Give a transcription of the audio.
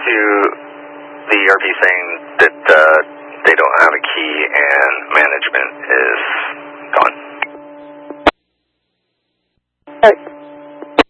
to the ERP saying that they don't have a key and management is